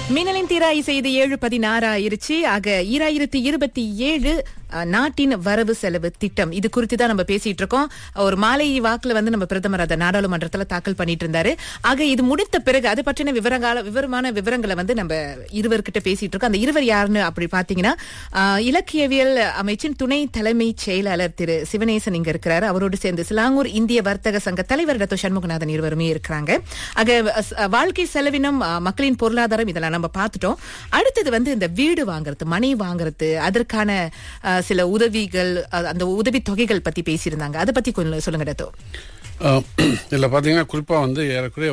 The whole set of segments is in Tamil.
மின்னலின் தீரா செய்தி 7:16 ஆயிருச்சு. ஆக 2027 நாட்டின் வரவு செலவு திட்டம் இது குறித்து தான் நம்ம பேசிட்டு இருக்கோம். ஒரு மாலை வாக்குல நம்ம பிரதமர் அதை நாடாளுமன்றத்துல தாக்கல் பண்ணிட்டு இருந்தாரு. ஆக இது முடித்த பிறகு அது பற்றின விவரமான விவரங்களை நம்ம இருவர்கிட்ட பேசிட்டு இருக்கோம். அந்த இருவர் யாருன்னு அப்படி பாத்தீங்கன்னா, இலக்கியவியல் அமைச்சின் துணை தலைமை செயலாளர் திரு சிவனேசன் இங்க இருக்கிறாரு. அவரோடு சேர்ந்து சிலாங்கூர் இந்திய வர்த்தக சங்க தலைவர் டாக்டர் சண்முகநாதன் இருவருமே இருக்கிறாங்க. ஆக வாழ்க்கை செலவினம், மக்களின் பொருளாதாரம் இதெல்லாம் நம்ம பார்த்துட்டோம். அடுத்தது இந்த வீடு வாங்குறது, மனை வாங்குறது, அதற்கான சில உதவிகள், அந்த உதவி தொகைகள் பத்தி பேசியிருந்தாங்க. அதை பத்தி கொஞ்சம் சொல்லுங்க டாக்டர். இதுல பாத்தீங்கன்னா குறிப்பா ஏறக்குறைய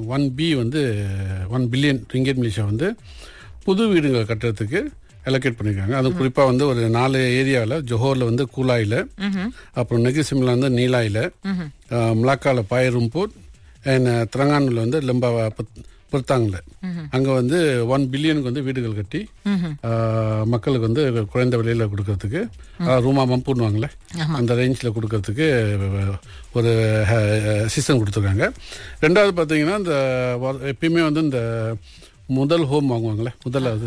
1 பில்லியன் ரிங்கெட் மலேசியா புது வீடுகள் கட்டுறதுக்கு அலோகேட் பண்ணிருக்காங்க. அது குறிப்பா ஒரு 4 ஏரியாவில், ஜோஹர்ல கூலாயில, அப்புறம் நெகிசிம்ல நீலாயில, மலாக்கால பாயரும்பூர், திரங்கானூர்ல லெம்பா பொறுத்தாங்கல, அங்க 1 பில்லியனுக்கு வீடுகள் கட்டி மக்களுக்கு குறைந்த விலையில கொடுக்கறதுக்கு, ரூமா மம்பூன்னுவாங்கல்ல, அந்த ரேஞ்சில கொடுக்கறதுக்கு ஒரு அசிஸ்டன்ட் கொடுத்துருக்காங்க. ரெண்டாவது பாத்தீங்கன்னா, இந்த எப்பயுமே இந்த முதல் ஹோம் வாங்குவாங்களே,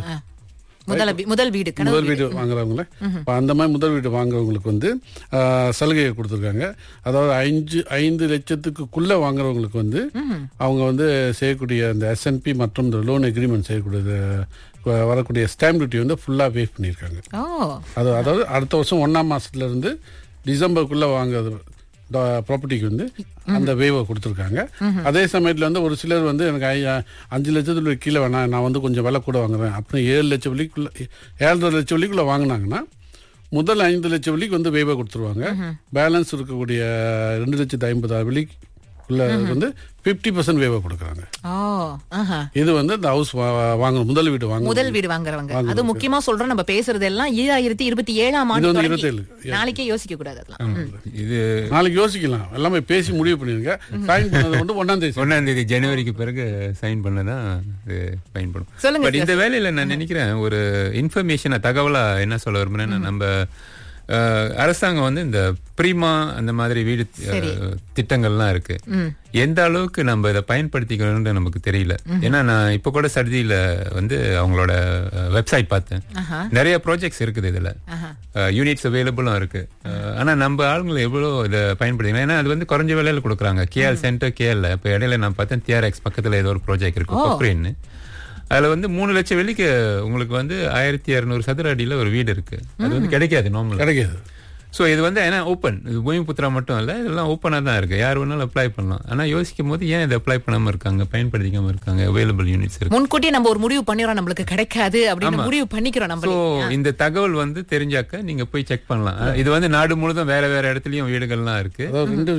முதல் வீடு வாங்குறவங்கள, அந்த மாதிரி முதல் வீடு வாங்குறவங்களுக்கு சலுகையை கொடுத்துருக்காங்க. அதாவது 5 லட்சத்துக்குள்ள வாங்குறவங்களுக்கு அவங்க செய்யக்கூடிய அந்த S&P மற்றும் இந்த லோன் அக்ரிமெண்ட் செய்யக்கூடிய வரக்கூடிய ஸ்டாம்ப் டியூட்டி ஃபுல்லா வேவ் பண்ணியிருக்காங்க. அதாவது அடுத்த வருஷம் 1ஆம் மாசத்துல இருந்து டிசம்பருக்குள்ள வாங்குறது ப்ராப்பர்ட்டிக்கு அந்த வேவை கொடுத்துருக்காங்க. அதே சமயத்துல ஒரு சிலர் எனக்கு 5 லட்சத்துல கீழே வேணாம், நான் கொஞ்சம் விலை கூட வாங்குறேன் அப்படின்னு 7 லட்சம் வரைக்குள்ள 7.5 லட்சம் வரைக்குள்ள வாங்கினாங்கன்னா முதல் 5 லட்சம் வரைக்கும் வேவை கொடுத்துருவாங்க. பேலன்ஸ் இருக்கக்கூடிய 2,50,000 வரைக்குள்ள 50% வேவை கொடுக்குறாங்க. இது இந்த ஹவுஸ் வாங்கணும், முதல் வீடு வாங்குறவங்க. அது முக்கியமா சொல்றோம். நம்ம பேசுறது எல்லாம் 2027ஆம் ஆண்டு, 27 நாளைக்கே யோசிக்க கூடாது. இது நாளைக்கு யோசிக்கலாம், எல்லாமே பேசி முடிவு பண்ணிருங்க. சைன் பண்ணது 1ஆம் தேதி ஜனவரிக்கு பிறகு சைன் பண்ணதான் பயன்படும். சொல்லுங்க. பட் இந்த வேலையில நான் நினைக்கிறேன், ஒரு இன்ஃபர்மேஷன் தகவலா என்ன சொல்ல விரும்புறேன்னா, நம்ம அரசாங்கம் இந்த பிரீமா அந்த மாதிரி வீடு திட்டங்கள்லாம் இருக்கு. எந்த அளவுக்கு நம்ம இதை பயன்படுத்திக்கணும்னு நமக்கு தெரியல. ஏன்னா நான் இப்ப கூட சர்தியில அவங்களோட வெப்சைட் பார்த்தேன். நிறைய ப்ராஜெக்ட்ஸ் இருக்குது, இதுல யூனிட்ஸ் அவைலபிளும் இருக்கு. ஆனா நம்ம ஆளுங்களை எவ்வளவு இதை பயன்படுத்திக்கலாம். ஏன்னா அது குறைஞ்ச விலையில கொடுக்குறாங்க. கேஎல் சென்டர் கேஎல்ல இப்ப இடையில நான் பார்த்தேன், TRX பக்கத்துல ஏதோ ஒரு ப்ராஜெக்ட் இருக்கு, கொக்ரேன்னு. அதுல 3 லட்சம் வெள்ளிக்கு உங்களுக்கு 1200 சதுர அடியில ஒரு வீடு இருக்கு. அது கிடைக்காது, நார்மல் கிடைக்காது. சோ இது ஏன்னா ஓப்பன், இது பூமிபுத்திரா மட்டும் இல்ல, இதெல்லாம் ஓப்பனா தான் இருக்கு, யார் வேணாலும் அப்ளை பண்ணலாம். ஆனா யோசிக்கும் போது ஏன் இதை அப்ளை பண்ணாம இருக்காங்க, பயன்படுத்திக்காம இருக்காங்க? அவைலபிள் யூனிட்ஸ் இருக்கு. முன்கூட்டியே நம்ம ஒரு முடிவு பண்ணிடுறோம், நம்மளுக்கு கிடைக்காது அப்படின்னு முடிவு பண்ணிக்கிறோம் நம்ம. சோ இந்த தகவல் தெரிஞ்சாக்க நீங்க போய் செக் பண்ணலாம். இது நாடு முழுதும் வேற வேற இடத்துலயும் வீடுகள்லாம் இருக்கு.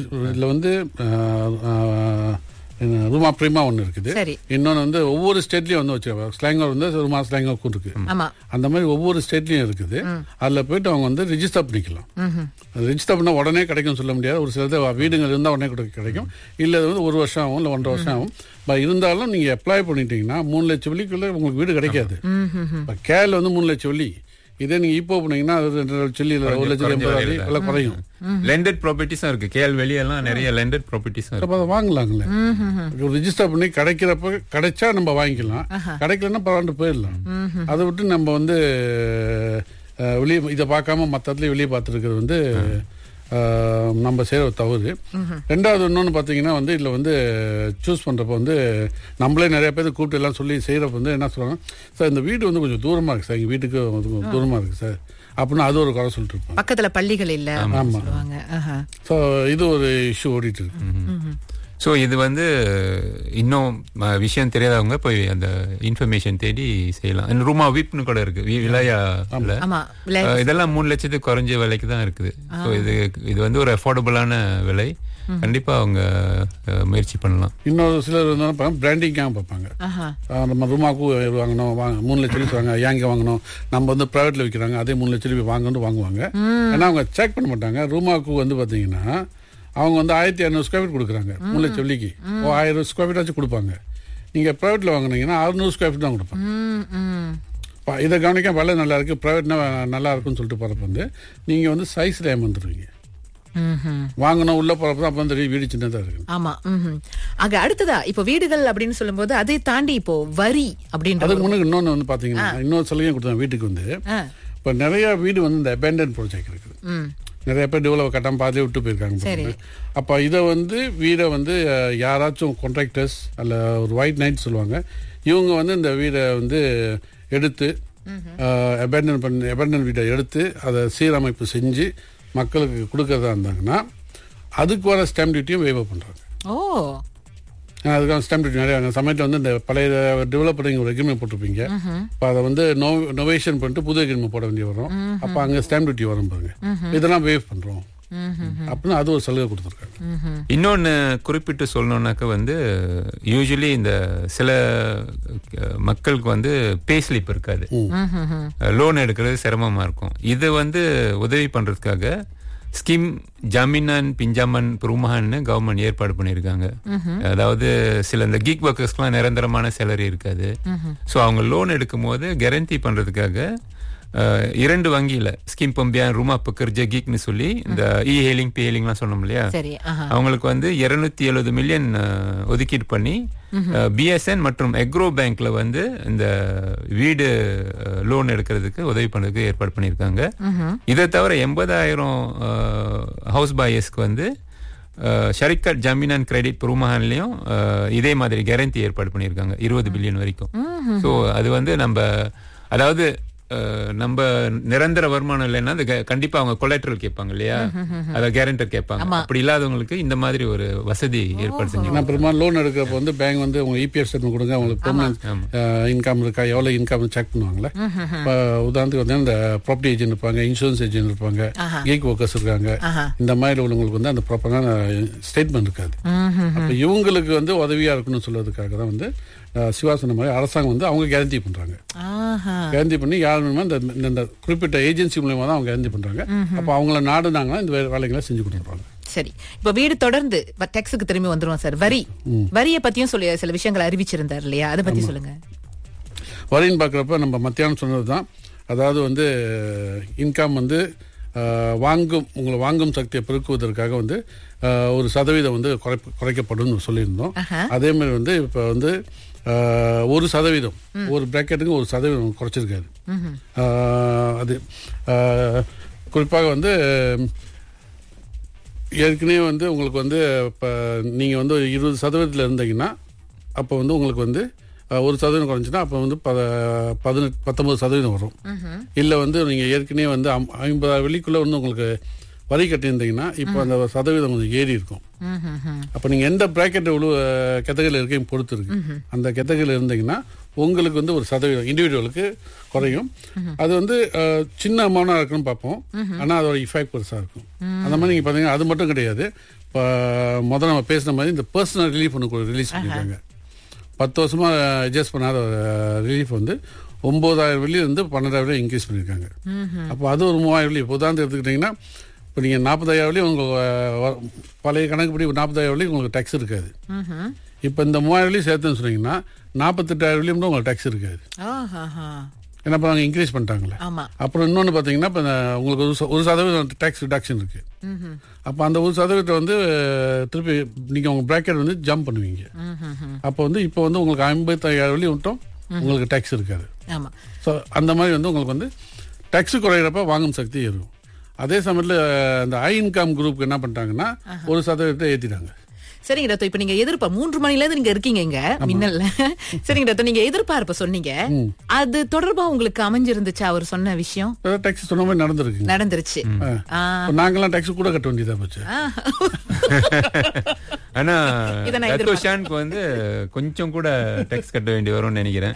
இதுல ரூமா பிரீமா ஒண்ணு இருக்குது. இன்னொன்னு ஒவ்வொரு ஸ்டேட்லயும் வச்சிருக்காங்க. ஸ்லாங்கர் ரூமா ஸ்லாங்கர் இருக்கு. அந்த மாதிரி ஒவ்வொரு ஸ்டேட்லயும் இருக்குது. அதுல போயிட்டு அவங்க ரெஜிஸ்டர் பண்ணிக்கலாம். ரெஜிஸ்டர் பண்ணா உடனே கிடைக்கும் சொல்ல முடியாது. ஒரு சில வீடுகள் இருந்தா உடனே கிடைக்கும். இல்ல 1 வருஷம் ஆகும், இல்ல 1.5 வருஷம் ஆகும். இருந்தாலும் நீங்க அப்ளை பண்ணிட்டீங்கன்னா 3 லட்சம் வெள்ளிக்குள்ள உங்களுக்கு வீடு கிடைக்காது. கேரள 3 லட்சம் வெள்ளி. இதே நீங்க இப்போ பண்ணீங்கன்னா 2 லட்சம் 1,80,000 குறையும். லெண்டட் ப்ராப்பர்ட்டிஸும் இருக்கு. கேஎல் வெளியெல்லாம் நிறைய லெண்டட் ப்ராப்பர்ட்டிஸும் இருக்கு. வாங்கலாங்களே, ரிஜிஸ்டர் பண்ணி கிடைச்சா நம்ம வாங்கிக்கலாம், கிடைக்கலன்னா பரவாயில்ல போயிடலாம். அதை விட்டு நம்ம வெளியே இதை பார்க்காம மற்ற இடத்துல வெளியே பார்த்துருக்கிறது நம்ம செய்யற தவறு. ரெண்டாவது இன்னொன்னு பாத்தீங்கன்னா இதுல சூஸ் பண்றப்ப நம்மளே நிறைய பேர் கூப்பிட்டு எல்லாம் சொல்லி செய்யறப்ப என்ன சொல்றாங்க, சார் இந்த வீடு கொஞ்சம் தூரமா இருக்கு சார், எங்க வீட்டுக்கு தூரமா இருக்கு சார் அப்படின்னு அது ஒரு குறை சொல்லிட்டு இருப்பாங்க. பக்கத்துல பள்ளிகள் இல்ல. ஆமா. சோ இது ஒரு இஷ்யூ ஓடிட்டு இருக்கு. ஸோ இது இன்னும் விஷயம் தெரியாதவங்க போய் அந்த இன்ஃபர்மேஷன் தேடி செய்யலாம். ரூமா வீப்னு கூட இருக்கு, விலையா இதெல்லாம் 3 லட்சத்துக்கு குறைஞ்ச விலைக்கு தான் இருக்குது. ஸோ இது ஒரு அஃபோர்டபுளான விலை. கண்டிப்பா அவங்க முயற்சி பண்ணலாம். இன்னொரு சிலர் பிராண்டிங்காக பார்ப்பாங்க. நம்ம ரூமாக்கு வாங்கணும், 3 லட்சம் வாங்க, ஏங்க வாங்கணும், நம்ம பிரைவேட்ல விற்கிறாங்க அதே 3 லட்சம் வாங்குவாங்க. ஏன்னா அவங்க செக் பண்ண மாட்டாங்க. ரூமாக்கு பாத்தீங்கன்னா அவங்க 1,200 ஸ்கொயர் ஃபீட் கொடுக்குறாங்க 3 லட்சம் வெள்ளிக்கு. 1000 ஸ்கொயர் ஃபீட் ஆச்சு கொடுப்பாங்க. நீங்க பிரைவேட்ல வாங்கினீங்கன்னா 600 ஸ்கொயர் ஃபீட் தான் கொடுப்பாங்க. இதை கவனிக்க விலை நல்லா இருக்கு, பிரைவேட்னா நல்லா இருக்குன்னு சொல்லிட்டு போறப்ப நீங்க சைஸ்ல ஏமாந்துருவீங்க. வாங்கணும் உள்ள போறப்ப அப்ப தெரியும் வீடு சின்னதா இருக்கு. ஆமா. ஆக அடுத்ததா இப்போ வீடுகள் அப்படின்னு சொல்லும்போது அதை தாண்டி இப்போ வரி அப்படின்ற அதுக்கு முன்னாடி இன்னொன்னு வந்து பாத்தீங்கன்னா இன்னொரு சலுகையும் கொடுத்தாங்க வீட்டுக்கு வந்து. இப்ப நிறைய வீடு வந்து இந்த அபேண்டன் ப்ராஜெக்ட் இருக்குது. நிறைய பேர் டெவலப் கட்டாம பாதிலே விட்டு போயிருக்காங்க. அப்ப இதை வந்து வீடை வந்து யாராச்சும் கான்ட்ராக்டர்ஸ் அல்ல ஒரு ஒயிட் நைட் சொல்லுவாங்க, இவங்க வந்து இந்த வீடை வந்து எடுத்து அபேண்டன் வீடை எடுத்து அதை சீரமைப்பு செஞ்சு மக்களுக்கு கொடுக்கறதா இருந்தாங்கன்னா அதுக்கு வர ஸ்டாம்ப் டியூட்டியும் வேவ் பண்றாங்க. அதுக்கான ஸ்டாம்ப் டியூட்டி நிறைய சமயத்தில் வந்து இந்த பழைய டெவலப்பர் ஒரு எக்ரிமெண்ட் போட்டிருப்பீங்க, இப்போ அதை வந்து நோவேஷன் பண்ணிட்டு புது எக்ரிமெண்ட் போட வேண்டிய வரும். அப்போ அங்கே ஸ்டாம்ப் டியூட்டி வரும் பாருங்க, இதெல்லாம் வேவ் பண்றோம் அப்படின்னு அது ஒரு சலுகை கொடுத்துருக்காங்க. இன்னொன்னு குறிப்பிட்டு சொல்லணும்னாக்க வந்து யூஸ்வலி இந்த சில மக்களுக்கு வந்து பே ஸ்லிப் இருக்காது, லோன் எடுக்கிறது சிரமமா இருக்கும். இது வந்து உதவி பண்றதுக்காக ஸ்கீம் ஜாமீனான் பிஞ்சாமன் பெருமகான்னு கவர்மெண்ட் ஏற்பாடு பண்ணியிருக்காங்க. அதாவது சில இந்த கீக் ஒர்க்கர்ஸ்க்குலாம் நிரந்தரமான சேலரி இருக்காது. ஸோ அவங்க லோன் எடுக்கும் போது கேரண்டி பண்றதுக்காக 2 வங்கியில ஸ்கீம் பம்பியான் ரூமா பக்கர்ஜ கீக்னு சொல்லி இந்த இ ஹேலிங் பி ஹேலிங்லாம் சொன்னோம் இல்லையா, அவங்களுக்கு வந்து 270 மில்லியன் ஒதுக்கீடு பண்ணி பிஎஸ்என் மற்றும் எக்ரோ பேங்க்ல வந்து இந்த வீடு லோன் எடுக்கிறதுக்கு உதவி பண்றதுக்கு ஏற்பாடு பண்ணியிருக்காங்க. இதை தவிர 80,000 ஹவுஸ் பாயர்ஸ்க்கு வந்து ஷரிக்கட் ஜமீனான் கிரெடிட் பெருமகான்லயும் இதே மாதிரி கேரண்டி ஏற்பாடு பண்ணியிருக்காங்க 20 பில்லியன் வரைக்கும். ஸோ அது வந்து அதாவது நம்ம நிரந்தர வருமானம் இல்லைன்னா கண்டிப்பா அவங்க கொலேட்ரல் கேட்பாங்க இல்லையா, அத கேரண்டர் கேட்பாங்க. அப்படி இல்லாதவங்களுக்கு இந்த மாதிரி ஒரு வசதி ஏற்பாடு செஞ்சு பெரும்பாலும் லோன் எடுக்கிறப்ப வந்து பேங்க் வந்து உங்க இபிஎஃப் ஸ்டேட்மெண்ட் கொடுங்க, அவங்களுக்கு பெர்மனன்ட் இன்கம் இருக்கா, எவ்வளவு இன்கம் செக் பண்ணுவாங்களே. உதாரணத்துக்கு வந்து இந்த ப்ராப்பர்ட்டி ஏஜென்ட் இருப்பாங்க, இன்சூரன்ஸ் ஏஜென்ட் இருப்பாங்க, கீக் ஒர்க்கர்ஸ் இருக்காங்க. இந்த மாதிரி உள்ளவங்களுக்கு வந்து அந்த ப்ராப்பரான ஸ்டேட்மெண்ட் இருக்காது. அப்ப இவங்களுக்கு வந்து உதவியா இருக்கணும்னு சொல்றதுக்காக தான் வந்து சிவா சொன்ன மாதிரி அரசாங்கம் வந்து அவங்க கேரண்டி பண்றாங்க. கேரண்டி பண்ணி யாருமே இந்த குறிப்பிட்ட ஏஜென்சி மூலமா தான் அவங்க கேரண்டி பண்றாங்க. அப்ப அவங்கள நாடுனாங்கன்னா இந்த வேலைகளை செஞ்சு கொடுத்துருப்பாங்க. சரி, இப்ப வீடு தொடர்ந்து டேக்ஸுக்கு திரும்பி வந்துருவோம் சார். வரியை பத்தியும் சொல்லி சில விஷயங்களை அறிவிச்சிருந்தார் இல்லையா, அதை பத்தி சொல்லுங்க. வரின்னு பாக்குறப்ப நம்ம மத்தியானம் சொன்னதுதான், அதாவது வந்து இன்கம் வந்து உங்களை வாங்கும் சக்தியை பெருக்குவதற்காக வந்து 1% வந்து குறைக்கப்படும் சொல்லியிருந்தோம். அதே மாதிரி வந்து இப்ப வந்து 1% ஒரு பிராக்கெட்டுக்கு 1% குறைச்சிருக்காரு. அது குறிப்பாக வந்து ஏற்கனவே வந்து உங்களுக்கு வந்து இப்போ நீங்கள் வந்து 20% இருந்தீங்கன்னா அப்போ வந்து உங்களுக்கு வந்து 1% குறைஞ்சுன்னா அப்போ வந்து 19% வரும். இல்லை வந்து நீங்கள் ஏற்கனவே வந்து 50,000 வெளிக்குள்ளே வந்து உங்களுக்கு வரி கட்டியிருந்தீங்கன்னா இப்போ அந்த சதவீதம் கொஞ்சம் ஏறி இருக்கும். அப்போ நீங்கள் எந்த பிராக்கெட் கேட்டகரியில் இருக்கீங்க பொறுத்து இருக்கு. அந்த கேட்டகரியில் இருந்தீங்கன்னா உங்களுக்கு வந்து 1% இண்டிவிஜுவலுக்கு குறையும். அது வந்து சின்ன அமௌண்டாக இருக்குன்னு பார்ப்போம், ஆனால் அதோட இஃபெக்ட் பெருசாக இருக்கும். அந்த மாதிரி நீங்கள் பார்த்தீங்கன்னா அது மட்டும் கிடையாது. இப்போ முதல்ல நம்ம பேசுன மாதிரி இந்த பர்சனல் ரிலீஃப் ஒன்று ரிலீஸ் பண்ணியிருக்காங்க. 10 வருஷமா அட்ஜஸ்ட் பண்ணாத ரிலீஃப் வந்து 9,000 வெளியிலிருந்து 12,000 இன்க்ரீஸ் பண்ணியிருக்காங்க. அப்போ அது ஒரு 3,000 வெளி. உதாரணத்துக்கு எடுத்துக்கிட்டிங்கன்னா இப்போ நீங்கள் 40,000 வெளி உங்களுக்கு பழைய கணக்குப்படி 40,000 வெளி உங்களுக்கு டேக்ஸ் இருக்காது. இப்போ இந்த 3,000 வெளி சேர்த்துன்னு சொன்னீங்கன்னா 48,000 வெளியும் கூட உங்களுக்கு டேக்ஸ் இருக்காது. ஏன்னா இப்போ அவங்க இன்க்ரீஸ் பண்ணிட்டாங்களே. அப்புறம் இன்னொன்று பார்த்தீங்கன்னா இப்போ உங்களுக்கு 1% டேக்ஸ் ரிடக்ஷன் இருக்கு. அப்போ அந்த 1% வந்து திருப்பி நீங்கள் உங்கள் பிராக்கெட் வந்து ஜம்ப் பண்ணுவீங்க. அப்போ வந்து இப்போ வந்து உங்களுக்கு 55,000 வெளி விட்டோம் உங்களுக்கு டேக்ஸ் இருக்காது. ஸோ அந்த மாதிரி வந்து உங்களுக்கு வந்து டேக்ஸ் குறையிறப்ப வாங்கும் சக்தி ஏறும். அதே சமயத்தில் அந்த ஹை இன்கம் குரூப் என்ன பண்ணிட்டாங்கன்னா 1% ஏற்றிட்டாங்க. சரிங்க ரத்தோ, இப்ப நீங்க 3 மணில இருந்து நீங்க இருக்கீங்க இங்க மின்னல்ல. சரிங்க ரத்தோ, நீங்க எதிர்பார்ப்ப சொன்னீங்க, அது தொடர்பா உங்களுக்கு அமைஞ்சிருந்துச்சு அவர் சொன்ன விஷயம்? டாக்ஸ் சொன்ன மாதிரி நடந்துருச்சு. நாங்கெல்லாம் டாக்ஸ் கூட கட்ட வேண்டியதா போச்சு. ஆனா ஷானுக்கு வந்து கொஞ்சம் கூட டாக்ஸ் கட்ட வேண்டி வரும்னு நினைக்கிறேன்.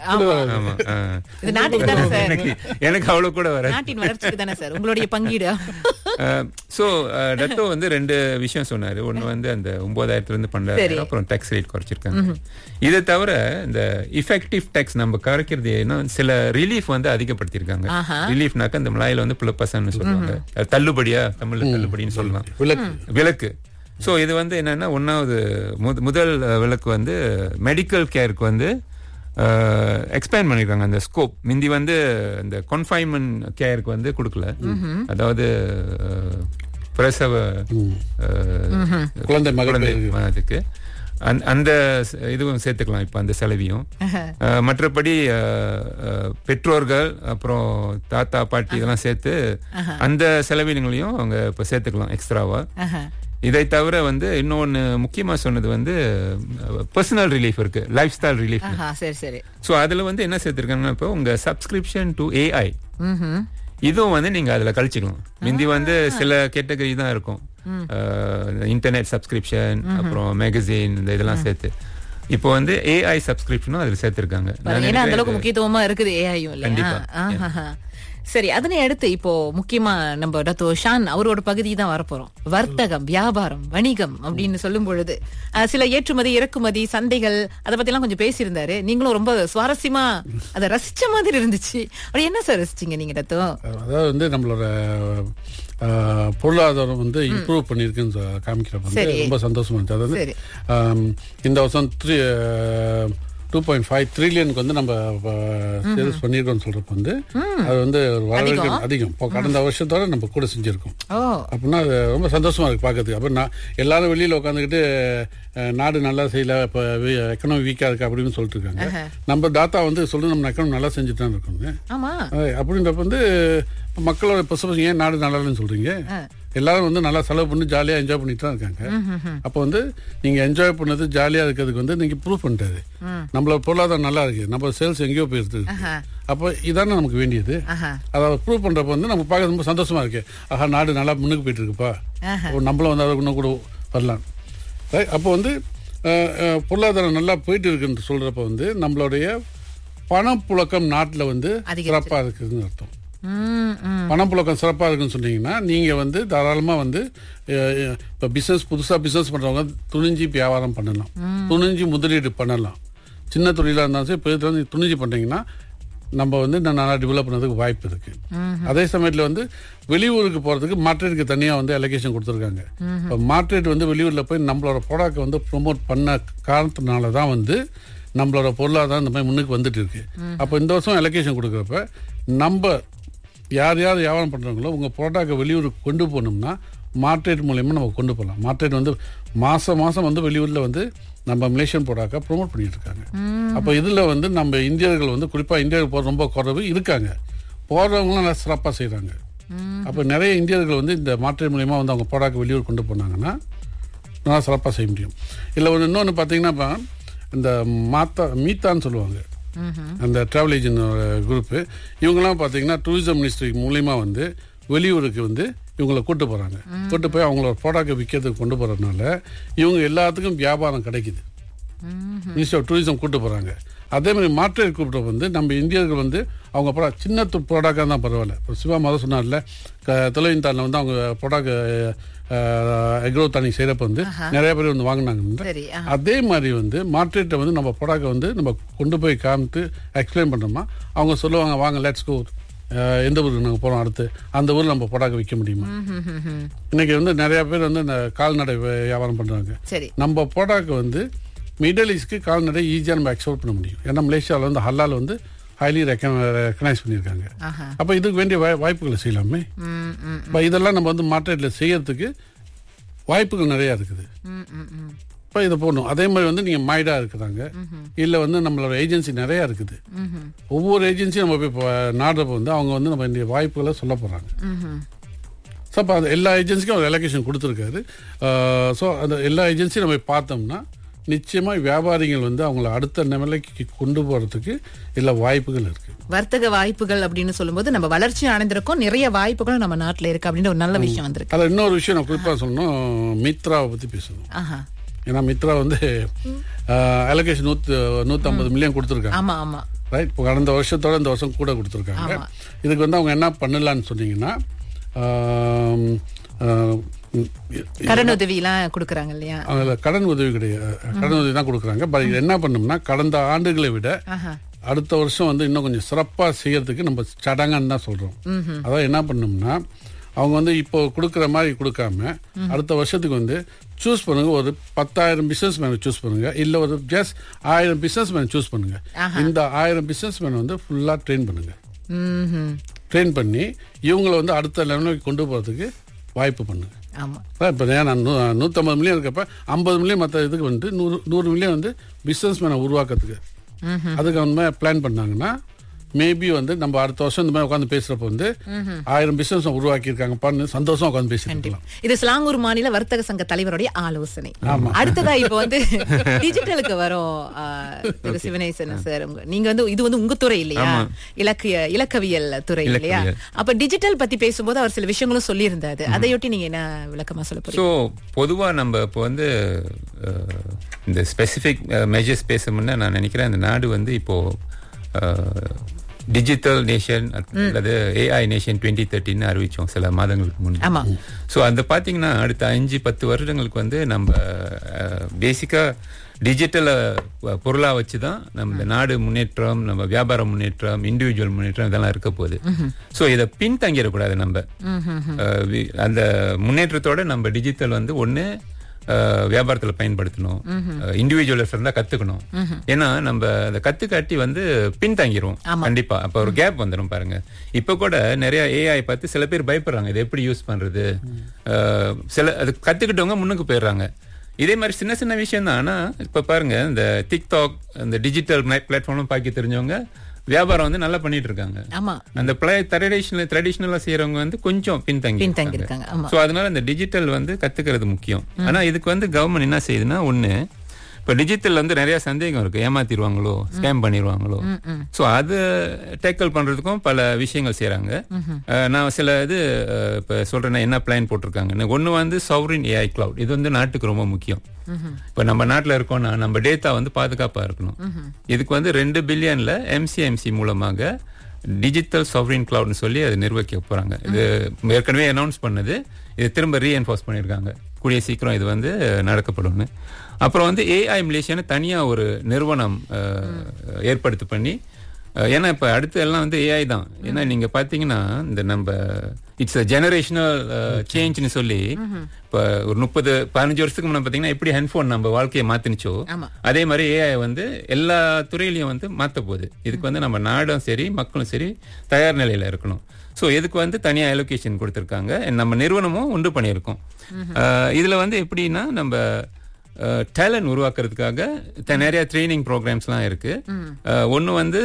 எனக்கு அவ்வளவு கூட வர நாட்டின் வளர்ச்சிக்கு தானே சார் உங்களுடைய பங்கீடு. சோ டட்டோ வந்து 2 விஷயம் சொன்னாரு. ஒண்ணு வந்து அந்த 9,000 12,000 அப்புறம் டாக்ஸ் ரேட் குறைச்சிருக்காங்க. இதை தவிர இந்த இஃபெக்டிவ் டாக்ஸ் நம்ம குறைக்கிறது சில ரிலீஃப் வந்து அதிகப்படுத்திருக்காங்க. ரிலீஃப்னாக்க இந்த மலையில வந்து புலப்பசன்னு சொல்லுவாங்க, தள்ளுபடியா தமிழ்ல தள்ளுபடின்னு சொல்லலாம், விலக்கு. சோ இது வந்து என்னன்னா, முதல் விலக்கு வந்து மெடிக்கல் கேருக்கு வந்து எக்ஸ்பேண்ட் பண்ணிருக்காங்க அந்த ஸ்கோப். முந்தி வந்து இந்த கன்ஃபைன்மெண்ட் கேருக்கு வந்து கொடுக்கல. அதாவது பிரசவ குழந்தை மகத்துக்கு அந்த இதுவும் சேர்த்துக்கலாம் இப்ப அந்த செலவையும். மற்றபடி பெற்றோர்கள் அப்புறம் தாத்தா பாட்டி இதெல்லாம் சேர்த்து அந்த செலவினங்களையும் அவங்க இப்ப சேர்த்துக்கலாம் எக்ஸ்ட்ராவா. இதை தவிர வந்து இன்னொன்னு முக்கியமா சொன்னது வந்து பர்சனல் ரிலீஃப் இருக்கு, லைஃப் ஸ்டைல் ரிலீஃப். சோ அதுல வந்து என்ன சேர்த்திருக்காங்கன்னா இப்போ உங்க சப்ஸ்கிரிப்ஷன் டு AI இதுவும் வந்து நீங்க அதுல கழிச்சுக்கலாம். முந்தி வந்து சில கேட்டகரி தான் இருக்கும், இன்டர்நெட் சப்ஸ்கிரிப்ஷன் அப்புறம் மேகசின் இந்த இதெல்லாம் சேர்த்து. இப்போ வந்து AI சப்ஸ்கிரிப்ஷனும் அதுல சேர்த்திருக்காங்க. அந்த அளவுக்கு முக்கியத்துவமா இருக்குது ஏஐயும் இல்லையா? சரி, அதனை அடுத்து இப்போ முக்கியமா நம்ம டாக்டர் ஷான் அவரோட பகுதி தான் வரப்போறோம். வர்த்தகம், வியாபாரம், வணிகம் அப்படின்னு சொல்லும் பொழுது சில ஏற்றுமதி இறக்குமதி சந்தைகள் அதை பத்தி எல்லாம் கொஞ்சம் பேசியிருந்தாரு. நீங்களும் ரொம்ப சுவாரஸ்யமா அதை ரசிச்ச மாதிரி இருந்துச்சு. அப்படி என்ன சார் ரசிச்சீங்க நீங்க டாக்டர்? அதாவது வந்து நம்மளோட பொருளாதாரம் வந்து இம்ப்ரூவ் பண்ணிருக்குன்னு காமிக்கிறப்ப ரொம்ப சந்தோஷமா இருந்துச்சு. அதாவது இந்த வருஷம் 2.5 ட்ரில்லியனுக்கு வந்து நம்ம சேல்ஸ் பண்ணிருக்கோம்னு சொல்றப்ப வந்து அது வந்து ஒரு வரவேற்பு அதிகம். இப்போ கடந்த வருஷத்தோட நம்ம கூட செஞ்சிருக்கோம் அப்படின்னா அது ரொம்ப சந்தோஷமா இருக்கு பாக்கிறதுக்கு. அப்ப நான் எல்லாரும் வெளியில உட்காந்துக்கிட்டு நாடு நல்லா செய்யல, இப்ப எக்கனாமி வீக்கா இருக்கு அப்படின்னு சொல்லிட்டு இருக்காங்க. நம்ம டாட்டா வந்து சொல்றது நம்ம எக்கனாமி நல்லா செஞ்சுட்டு தான் இருக்கோங்க அப்படின்றப்ப வந்து மக்களோட பசங்க ஏன் நாடு நல்லா இல்லைன்னு சொல்றீங்க? எல்லாரும் வந்து நல்லா செலவு பண்ணி ஜாலியா என்ஜாய் பண்ணிட்டு தான் இருக்காங்க. அப்ப வந்து நீங்க என்ஜாய் பண்ணது ஜாலியா இருக்கிறதுக்கு வந்து நீங்க ப்ரூவ் பண்ணிட்டாரு நம்மளோட பொருளாதாரம் நல்லா இருக்கு, நம்ம சேல்ஸ் எங்கேயோ போயிருக்கு. அப்ப இதானே நமக்கு வேண்டியது. அதாவது ப்ரூவ் பண்றப்ப வந்து நம்ம பார்க்க ரொம்ப சந்தோஷமா இருக்கு. ஆஹா, நாடு நல்லா முன்னுக்கு போயிட்டு இருக்குப்பா, நம்மளும் வந்து அதை இன்னும் கூட வரலாம். அப்போ வந்து பொருளாதாரம் நல்லா போயிட்டு இருக்குன்னு சொல்றப்ப வந்து நம்மளுடைய பணப்புழக்கம் நாட்டுல வந்து சிறப்பா இருக்குதுன்னு அர்த்தம். பணப்புழக்கம் சிறப்பா இருக்குன்னு சொன்னீங்கன்னா நீங்க வந்து தாராளமா வந்து இப்ப பிசினஸ் புதுசா பிசினஸ் பண்றவங்க துணிஞ்சு வியாபாரம் பண்ணலாம், துணிஞ்சு முதலீடு பண்ணலாம். சின்ன தொழிலா இருந்தாலும் சரி பெரிய தொழில் துணிஞ்சு பண்றீங்கன்னா நம்ம வந்து நல்லா டெவலப் பண்ணதுக்கு வாய்ப்பு இருக்கு. அதே சமயத்துல வந்து வெளியூருக்கு போறதுக்கு மார்க்கெட்டுக்கு தனியா வந்து அலோகேஷன் கொடுத்துருக்காங்க. இப்போ மார்க்கெட் வந்து வெளியூர்ல போய் நம்மளோட ப்ராடக்ட் வந்து ப்ரொமோட் பண்ண காரணத்தினாலதான் வந்து நம்மளோட பொருளாதாரம் இந்த மாதிரி முன்னுக்கு வந்துட்டு இருக்கு. அப்போ இந்த வருஷம் அலோகேஷன் கொடுக்குறப்ப நம்ம யார் யார் வியாபாரம் பண்றாங்களோ உங்க ப்ராடக்ட் வெளியூருக்கு கொண்டு போகணும்னா மார்க்கெட் மூலயமா நம்ம கொண்டு போகலாம். மார்க்கெட் வந்து மாசம் வந்து வெளியூர்ல வந்து நம்ம மலேசியன் ப்ராடக்டை ப்ரொமோட் பண்ணிட்டு இருக்காங்க. அப்போ இதுல வந்து நம்ம இந்தியர்கள் வந்து குறிப்பா இந்தியாவுக்கு போற ரொம்ப குறைவு இருக்காங்க, போறவங்களும் நல்லா சிறப்பா செய்யறாங்க. அப்போ நிறைய இந்தியர்கள் வந்து இந்த மார்க்கெட் மூலயமா வந்து அவங்க ப்ராடக்ட் வெளியூர் கொண்டு போனாங்கன்னா நல்லா சிறப்பா செய்ய முடியும். இல்ல இன்னொன்னு பாத்தீங்கன்னா இந்த மீத்தான்னு சொல்லுவாங்க, அந்த டிராவல் ஏஜென்ட் குரூப், இவங்கெல்லாம் பார்த்தீங்கன்னா டூரிசம் மினிஸ்ட்ரி மூலியமா வந்து வெளியூருக்கு வந்து இவங்களை கூட்டு போறாங்க. கூட்டு போய் அவங்களோட ப்ராடக்ட் விற்கிறதுக்கு கொண்டு போறதுனால இவங்க எல்லாத்துக்கும் வியாபாரம் கிடைக்குது. மினிஸ்ட்ரி ஆஃப் டூரிசம் கூட்டு போறாங்க. அதே மாதிரி மார்க்கெட் கூப்பிட்ட வந்து நம்ம இந்தியர்கள் வந்து அவங்க சின்ன ப்ராடக்டாக தான் பரவாயில்ல. இப்போ சிவா மதம் சொன்னார்ல, தொலைவின்தானில் வந்து அவங்க ப்ராடக்ட் எக்ரோ தண்ணி செய்யறப்ப வந்து நிறைய பேர் வந்து வாங்கினாங்க. அதே மாதிரி வந்து மார்க்கெட்டை வந்து நம்ம ப்ராடக்ட் வந்து நம்ம கொண்டு போய் காமிட்டு எக்ஸ்பிளைன் பண்ணோம்னா அவங்க சொல்லுவாங்க, வாங்க லெட்ஸ் கோ, எந்த ஊருக்கு நாங்கள் போறோம், அடுத்து அந்த ஊர்ல நம்ம ப்ராடக்ட் விற்க முடியுமா? இன்னைக்கு வந்து நிறைய பேர் வந்து இந்த கால்நடை வியாபாரம் பண்றாங்க. நம்ம ப்ராடக்ட் வந்து மிடில் ஈஸ்ட்க்கு கால்நடை ஈஸியா நம்ம எக்ஸ்போர்ட் பண்ண முடியும். ஏன்னா மலேசியாவில் வந்து ஹலால் வந்து ஹைலி ரெக்கனைஸ் பண்ணியிருக்காங்க. அப்ப இதுக்கு வேண்டிய வாய்ப்புகளை செய்யலாமே. இதெல்லாம் நம்ம வந்து மார்க்கெட்ல செய்யறதுக்கு வாய்ப்புகள் நிறைய இருக்குது. இப்ப இதை போடணும். அதே மாதிரி வந்து நீங்க மைடா இருக்கிறாங்க, இல்ல வந்து நம்மளோட ஏஜென்சி நிறைய இருக்குது. ஒவ்வொரு ஏஜென்சியும் நம்ம போய் நாடுறப்ப வந்து அவங்க வந்து நம்ம இந்த வாய்ப்புகளை சொல்ல போறாங்க. ஸோ அப்போ அது எல்லா ஏஜென்சிக்கும் ஒரு அலோகேஷன் கொடுத்துருக்காரு. ஸோ அந்த எல்லா ஏஜென்சியும் நம்ம பார்த்தோம்னா நிச்சயமா வியாபாரிகள் வந்து அவங்கள அடுத்த நிலைக்கு கொண்டு போறதுக்கு எல்லா வாய்ப்புகள் இருக்கு. வர்த்தக வாய்ப்புகள் அப்படின்னு சொல்லும்போது நம்ம வளர்ச்சி அடைந்திருக்கோம், நிறைய வாய்ப்புகளும் நம்ம நாட்டுல இருக்கு அப்படின்னு ஒரு நல்ல விஷயம் வந்திருக்கு. அதுல இன்னொரு விஷயம் நான் குறிப்பா சொல்லணும், மித்ராவை பத்தி பேசணும். ஏன்னா மித்ரா வந்து அலோகேஷன் 150 மில்லியன் கொடுத்துருக்காங்க. ரைட். இப்போ கடந்த வருஷத்தோட இந்த வருஷம் கூட கொடுத்துருக்காங்க. இதுக்கு வந்து அவங்க என்ன பண்ணலான்னு சொன்னீங்கன்னா கடன் உதவி எல்லாம் கொடுக்கறாங்க இல்லையா? கடன் உதவி கிடையாது, கடன் உதவி தான் கொடுக்கறாங்க. பட் என்ன பண்ணோம்னா கடந்த ஆண்டுகளை விட அடுத்த வருஷம் வந்து இன்னும் கொஞ்சம் சிறப்பா செய்யறதுக்கு நம்ம சடங்கான்னு தான் சொல்றோம். அதான் என்ன பண்ணோம்னா அவங்க வந்து இப்போ கொடுக்கற மாதிரி கொடுக்காம அடுத்த வருஷத்துக்கு வந்து சூஸ் பண்ணுங்க, ஒரு 10,000 பிசினஸ் மேன் சூஸ் பண்ணுங்க, இல்ல ஒரு ஜஸ்ட் 1000 பிசினஸ் மேன் சூஸ் பண்ணுங்க. இந்த 1000 பிசினஸ் மேன் வந்து ஃபுல்லா ட்ரெயின் பண்ணுங்க. ட்ரெயின் பண்ணி இவங்களை வந்து அடுத்த லெவலுக்கு கொண்டு போறதுக்கு வாய்ப்பு பண்ணுங்க. ஆமா. இப்போ நான் 150 மில்லியன் இருக்கப்ப 50 மில்லியன் மற்ற இதுக்கு வந்து 100 மில்லியன் வந்து பிசினஸ் மேனை உருவாக்குறதுக்கு அதுக்கு அவங்க பிளான் பண்ணாங்கன்னா மேபி வந்து நம்ம அடுத்த வருஷம் இந்த மாதிரி உட்காந்து பேசுறப்ப வந்து 1000 பிசினஸ் உருவாக்கி இருக்காங்க சந்தோஷம் உட்காந்து பேசிக்கலாம். இது ஸ்லாங்கூர் மாநில வர்த்தக சங்க தலைவருடைய ஆலோசனை. அடுத்ததா இப்ப வந்து டிஜிட்டலுக்கு வரும் சிவனேசன் சார், நீங்க வந்து இது வந்து உங்க துறை இல்லையா, இலக்கவியல் துறை இல்லையா? அப்ப டிஜிட்டல் பத்தி பேசும்போது அவர் சில விஷயங்களும் சொல்லி இருந்தாரு, அதையொட்டி நீங்க என்ன விளக்கமா சொல்ல போறீங்க? பொதுவா நம்ம இப்போ வந்து இந்த ஸ்பெசிபிக் மெஜர்ஸ் பேசணும்னா நான் நினைக்கிறேன் இந்த நாடு வந்து இப்போ டிஜிட்டல் நேஷன் அல்லது AI நேஷன் 2030 அறிவிச்சோம் சில மாதங்களுக்கு முன்னாடி. சோ அந்த பாத்தீங்கன்னா அடுத்த 5-10 வருடங்களுக்கு வந்து நம்ம பேசிக்கா டிஜிட்டல் பொருளா வச்சுதான் நம்ம நாடு முன்னேற்றம், நம்ம வியாபார முன்னேற்றம், இண்டிவிஜுவல் முன்னேற்றம் இதெல்லாம் இருக்க போகுது. சோ இதை பின்தங்கிடக்கூடாது. நம்ம அந்த முன்னேற்றத்தோட நம்ம டிஜிட்டல் வந்து ஒண்ணு வியாபாரத்துல பயன்படுத்தணும், இண்டிவிஜுவல்ஸ் இருந்தா கத்துக்கணும். ஏன்னா நம்ம அதை கத்துக்காட்டி வந்து பின்தங்கிரும் கண்டிப்பா. அப்ப ஒரு கேப் வந்துடும் பாருங்க. இப்ப கூட நிறைய AI பார்த்து சில பேர் பயப்படுறாங்க, இதை எப்படி யூஸ் பண்றது. சில அது கத்துக்கிட்டவங்க முன்னுக்கு போயிடுறாங்க. இதே மாதிரி சின்ன சின்ன விஷயம் தான். ஆனா இப்ப பாருங்க இந்த டிக்டாக் இந்த டிஜிட்டல் பிளாட்ஃபார்ம் பாக்கி தெரிஞ்சவங்க வியாபாரம் வந்து நல்லா பண்ணிட்டு இருக்காங்க. அந்த ட்ரெடிஷனலா செய்யறவங்க வந்து கொஞ்சம் பின்தங்கி இருக்காங்க. சோ அதனால இந்த டிஜிட்டல் வந்து கத்துக்கிறது முக்கியம். ஆனா இதுக்கு வந்து கவர்மெண்ட் என்ன செய்யுதுன்னா, ஒண்ணு இப்ப டிஜிட்டல் வந்து நிறைய சந்தேகம் இருக்கு, ஏமாத்திடுவாங்களோ, ஸ்கேம் பண்ணிடுவாங்களோ. சோ அது டேக்கிள் பண்றதுக்கும் பல விஷயங்கள் செய்யறாங்க. நான் சில இது இப்ப சொல்றேன் என்ன பிளான் போட்டிருக்காங்க. ஒண்ணு வந்து சாவரின் AI கிளவுட். இது வந்து நாட்டுக்கு ரொம்ப முக்கியம். இப்ப நம்ம நாட்டுல இருக்கோம்னா நம்ம டேட்டா வந்து பாதுகாப்பா இருக்கணும். இதுக்கு வந்து 2 பில்லியன்ல MCMC மூலமாக டிஜிட்டல் சாவரின் கிளவுட்னு சொல்லி அது நிர்வகிக்க போறாங்க. இது ஏற்கனவே அனௌன்ஸ் பண்ணது, இது திரும்ப ரீஎன்ஃபோர்ஸ் பண்ணிருக்காங்க. கூடிய சீக்கிரம் இது வந்து நடக்கப்படும். அப்புறம் வந்து AI மலேசியான்னு தனியா ஒரு நிறுவனம் ஏற்படுத்தி பண்ணி, ஏன்னா இப்ப அடுத்து எல்லாம் வந்து AI தான். ஏன்னா நீங்க பாத்தீங்கன்னா இந்த நம்ம இட்ஸ் ஜெனரேஷனல் சேஞ்ச்னு சொல்லி இப்ப ஒரு 30-15 வருஷத்துக்கு முன்னாடி பாத்தீங்கன்னா எப்படி ஹெட்போன் நம்ம வாழ்க்கையை மாத்தினுச்சோ அதே மாதிரி AI வந்து எல்லா துறையிலையும் வந்து மாத்த போகுது. இதுக்கு வந்து நம்ம நாடும் சரி மக்களும் சரி தயார் நிலையில இருக்கணும். சோ இதுக்கு வந்து தனியா அலோகேஷன் கொடுத்திருக்காங்க. நம்ம நிறுவனமும் உண்டு பண்ணியிருக்கோம். இதுல வந்து எப்படின்னா நம்ம டேலண்ட் உருவாக்குறதுக்காக நிறைய ட்ரைனிங் ப்ரோக்ராம்ஸ்லாம் இருக்கு. ஒன்னு வந்து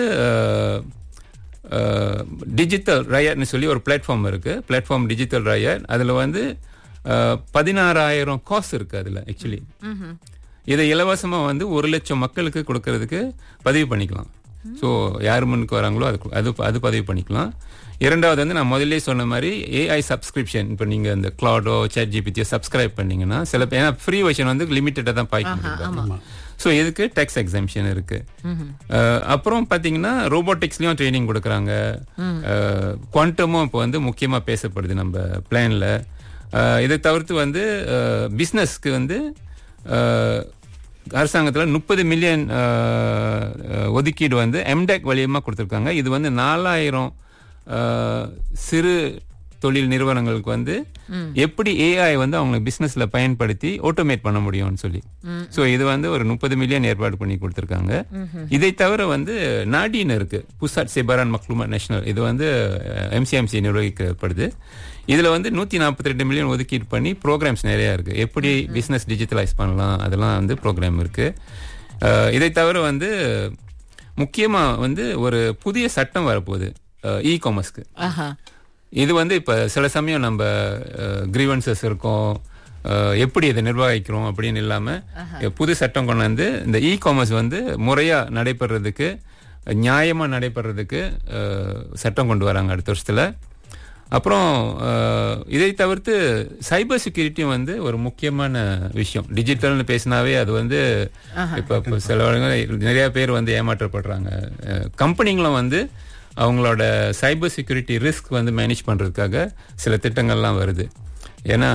டிஜிட்டல் ரயர்னு சொல்லி ஒரு பிளாட்ஃபார்ம் இருக்கு, பிளாட்ஃபார்ம் டிஜிட்டல் ரயர். அதுல வந்து 16,000 காசு இருக்கு. அதுல ஆக்சுவலி இதை இலவசமா வந்து 1 லட்சம் மக்களுக்கு கொடுக்கறதுக்கு பதிவு பண்ணிக்கலாம். ஸோ யார் முன்னுக்கு வராங்களோ அது பதிவு பண்ணிக்கலாம். இரண்டாவது வந்து நான் முதல்ல சொன்ன மாதிரி AI சப்ஸ்கிரிப்ஷன். இப்போ நீங்க இந்த கிளவுடோ ChatGPT சப்ஸ்கிரைப் பண்ணீங்கன்னா சில பேர், ஏன்னா ஃப்ரீ வெர்ஷன் வந்து லிமிட்டடா தான் பாய்க்க. ஸோ இதுக்கு டேக்ஸ் எக்ஸம்ஷன் இருக்கு. அப்புறம் பாத்தீங்கன்னா ரோபோட்டிக்ஸ்லயும் ட்ரைனிங் கொடுக்குறாங்க. குவாண்டமும் இப்போ வந்து முக்கியமா பேசப்படுது நம்ம பிளான்ல. இதை தவிர்த்து வந்து பிசினஸ்க்கு வந்து அரசாங்கத்தில் 30 மில்லியன் ஒதுக்கீடு வந்து MDEC வழியமா கொடுத்துருக்காங்க. இது வந்து 4000 சிறு தொழில் நிறுவனங்களுக்கு வந்து எப்படி AI வந்து அவங்க பிசினஸ்ல பயன்படுத்தி ஆட்டோமேட் பண்ண முடியும்னு சொல்லி. சோ இது வந்து ஒரு 30 மில்லியன் ஏற்பாடு பண்ணி கொடுத்திருக்காங்க. இதை தவிர வந்து நாடின்னு இருக்கு, புசாட் செபாரான் மக்லூமா நேஷனல். இது வந்து MCMC நிர்வகிக்கப்படுது. இதுல வந்து 142 மில்லியன் ஒதுக்கீடு பண்ணி ப்ரோக்ராம்ஸ் நிறைய இருக்கு. எப்படி பிசினஸ் டிஜிட்டலைஸ் பண்ணலாம் அதெல்லாம் வந்து ப்ரோக்ராம் இருக்கு. இதை தவிர வந்து முக்கியமா வந்து ஒரு புதிய சட்டம் வரப்போகுது இ-காமர்ஸ்க்கு. இது வந்து இப்ப சில சமயம் நம்ம கிரீவன்சஸ் இருக்கும், எப்படி இதை நிர்வகிக்கிறோம் அப்படின்னு இல்லாம புது சட்டம் கொண்டு வந்து இந்த இ-காமர்ஸ் வந்து முறையா நடைபெறதுக்கு, நியாயமா நடைபெறதுக்கு சட்டம் கொண்டு வராங்க அடுத்த வருஷத்துல. அப்புறம் இதை தவிர்த்து சைபர் செக்யூரிட்டியும் வந்து ஒரு முக்கியமான விஷயம். டிஜிட்டல்னு பேசினாவே அது வந்து இப்ப சில நிறைய பேர் வந்து ஏமாற்றப்படுறாங்க. கம்பெனிங்களும் வந்து அவங்களோட சைபர் செக்யூரிட்டி ரிஸ்க் வந்து மேனேஜ் பண்றதுக்காக சில திட்டங்கள்லாம் வருது. ஏன்னா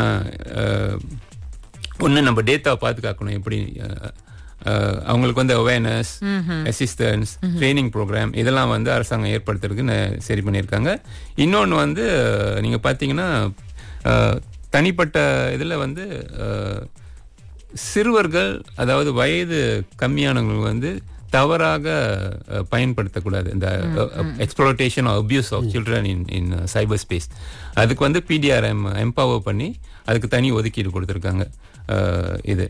ஒன்று நம்ம டேட்டாவை பாதுகாக்கணும். எப்படி அவங்களுக்கு வந்து அவேர்னஸ், அசிஸ்டன்ஸ், ட்ரைனிங் ப்ரோக்ராம் இதெல்லாம் வந்து அரசாங்கம் ஏற்படுத்துறதுக்கு சரி பண்ணியிருக்காங்க. இன்னொன்று வந்து நீங்க பார்த்தீங்கன்னா தனிப்பட்ட இதில் வந்து சிறுவர்கள், அதாவது வயது கம்மியானவங்க வந்து தவறாக பயன்படுத்தக்கூடாது. இந்த exploitation abuse of children in cyber space. அதுக்கு வந்து PDRM எம்பவர் பண்ணி அதுக்கு தனி ஒதுக்கீடு கொடுத்திருக்காங்க. இது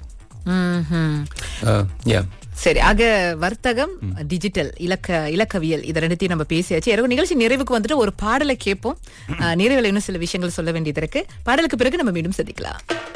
சரி. ஆக வர்த்தகம், டிஜிட்டல், இலக்கவியல், இதை ரெண்டுத்தையும் நம்ம பேசியாச்சு. நிகழ்ச்சி நிறைவுக்கு வந்துட்டு ஒரு பாடலை கேட்போம். நிறைவுல இன்னும் சில விஷயங்கள் சொல்ல வேண்டியது இருக்கு. பாடலுக்கு பிறகு நம்ம மீண்டும் சந்திக்கலாம்.